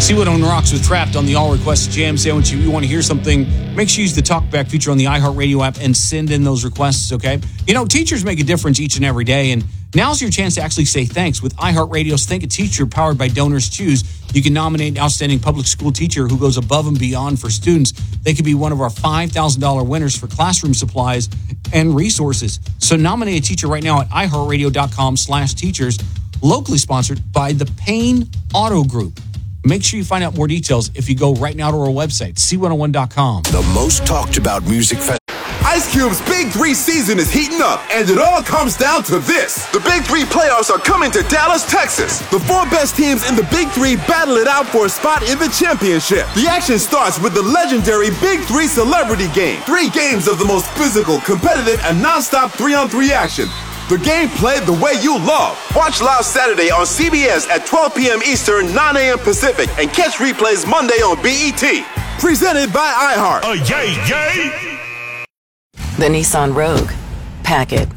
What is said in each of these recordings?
See what on Rocks with Trapped on the All Request Jam Sandwich. If you want to hear something, make sure you use the Talkback feature on the iHeartRadio app and send in those requests, okay? You know, teachers make a difference each and every day, and now's your chance to actually say thanks. With iHeartRadio's Thank a Teacher powered by Donors Choose, you can nominate an outstanding public school teacher who goes above and beyond for students. They could be one of our $5,000 winners for classroom supplies and resources. So nominate a teacher right now at iHeartRadio.com/teachers, locally sponsored by the Payne Auto Group. Make sure you find out more details if you go right now to our website, C101.com. The most talked about music festival. Ice Cube's Big 3 season is heating up, and it all comes down to this. The Big 3 playoffs are coming to Dallas, Texas. The 4 best teams in the Big 3 battle it out for a spot in the championship. The action starts with the legendary Big 3 Celebrity Game. 3 games of the most physical, competitive, and non-stop 3-on-3 action. The game played the way you love. Watch live Saturday on CBS at 12 p.m. Eastern, 9 a.m. Pacific, and catch replays Monday on BET. Presented by iHeart. Yay, yay! The Nissan Rogue. Pack it.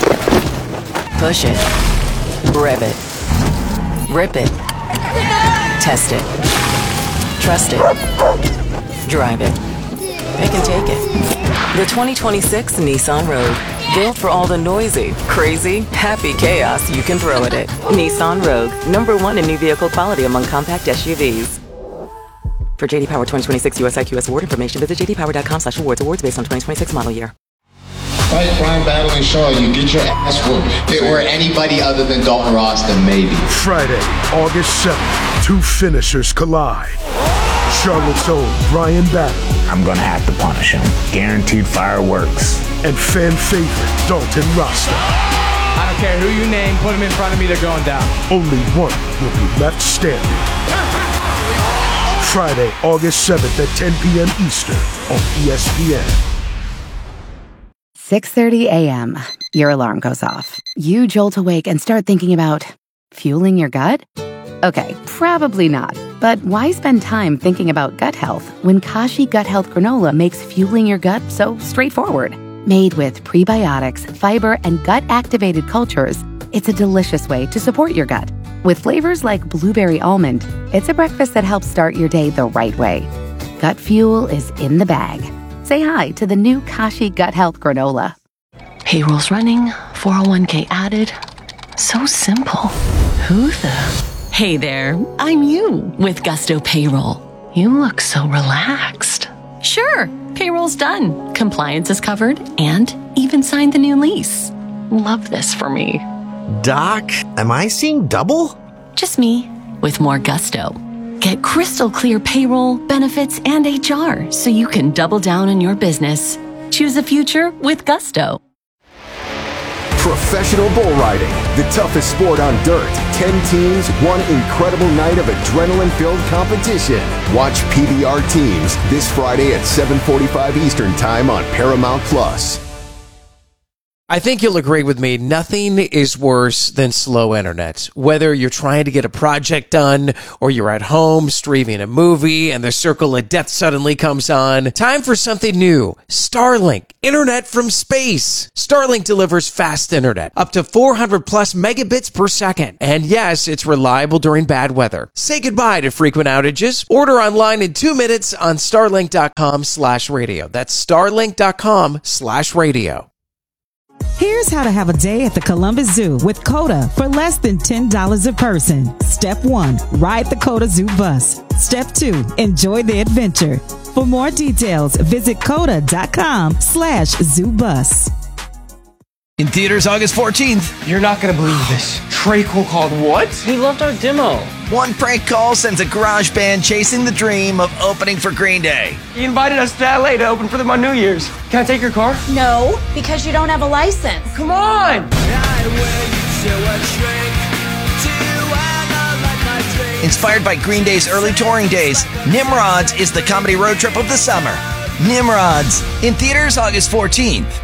Push it. Rev it. Rip it. Test it. Trust it. Drive it. Pick and take it. The 2026 Nissan Rogue. Built for all the noisy, crazy, happy chaos you can throw at it. Nissan Rogue. #1 in new vehicle quality among compact SUVs. For JD Power 2026 US IQS award information, visit jdpower.com/awards. Awards based on 2026 model year. Fight Brian Battling Shaw, you get your ass whooped. If it were anybody other than Dalton Ross, then maybe. Friday, August 7th, 2 finishers collide. Charlotte's own Brian Battle. I'm gonna have to punish him. Guaranteed fireworks. And fan favorite Dalton Rasta. I don't care who you name, put him in front of me, they're going down. Only one will be left standing. Friday, August 7th at 10 p.m. Eastern on ESPN. 6:30 a.m. Your alarm goes off. You jolt awake and start thinking about fueling your gut? Okay, probably not. But why spend time thinking about gut health when Kashi Gut Health Granola makes fueling your gut so straightforward? Made with prebiotics, fiber, and gut-activated cultures, it's a delicious way to support your gut. With flavors like blueberry almond, it's a breakfast that helps start your day the right way. Gut fuel is in the bag. Say hi to the new Kashi Gut Health Granola. Payroll's running, 401k added. So simple. Who the... Hey there, I'm you with Gusto Payroll. You look so relaxed. Sure, payroll's done. Compliance is covered and even signed the new lease. Love this for me. Doc, am I seeing double? Just me with more gusto. Get crystal clear payroll, benefits, and HR so you can double down on your business. Choose a future with Gusto. Professional bull riding, the toughest sport on dirt. 10 teams, one incredible night of adrenaline-filled competition. Watch PBR Teams this Friday at 7:45 Eastern Time on Paramount Plus. I think you'll agree with me, nothing is worse than slow internet. Whether you're trying to get a project done or you're at home streaming a movie and the circle of death suddenly comes on, time for something new. Starlink, internet from space. Starlink delivers fast internet, up to 400 plus megabits per second. And yes, it's reliable during bad weather. Say goodbye to frequent outages. Order online in 2 minutes on starlink.com/radio. That's starlink.com/radio. Here's how to have a day at the Columbus Zoo with COTA for less than $10 a person. Step 1, ride the COTA Zoo bus. Step 2, enjoy the adventure. For more details, visit COTA.com/ZooBus. In theaters August 14th. You're not going to believe this. Trey Cole called what? He loved our demo. One prank call sends a garage band chasing the dream of opening for Green Day. He invited us to LA to open for them on New Year's. Can I take your car? No, because you don't have a license. Come on! Inspired by Green Day's early touring days, Nimrods is the comedy road trip of the summer. Nimrods, in theaters August 14th.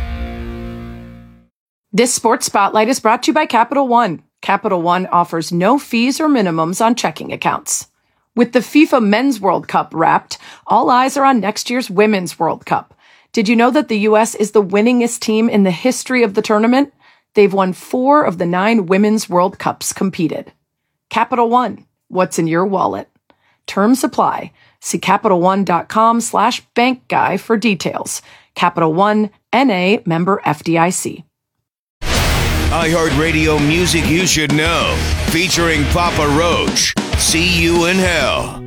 This sports spotlight is brought to you by Capital One. Capital One offers no fees or minimums on checking accounts. With the FIFA Men's World Cup wrapped, all eyes are on next year's Women's World Cup. Did you know that the U.S. is the winningest team in the history of the tournament? They've won 4 of the 9 Women's World Cups competed. Capital One, what's in your wallet? Terms apply. See CapitalOne.com/bankguy for details. Capital One, N.A., member FDIC. iHeartRadio music you should know. Featuring Papa Roach. See You in Hell.